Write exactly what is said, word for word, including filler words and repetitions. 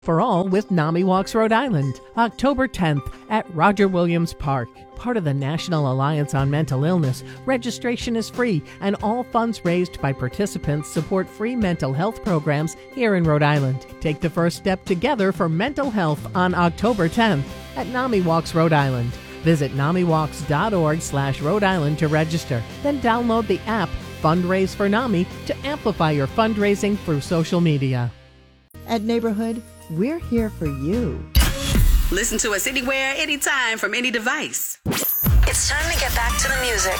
For all with NAMI Walks Rhode Island, October tenth at Roger Williams Park. Part of the National Alliance on Mental Illness, registration is free and all funds raised by participants support free mental health programs here in Rhode Island. Take the first step together for mental health on October tenth at NAMI Walks Rhode Island. Visit namiwalks.org slash Rhode Island to register. Then download the app Fundraise for NAMI to amplify your fundraising through social media. At Neighborhood, we're here for you. Listen to us anywhere, anytime, from any device. It's time to get back to the music.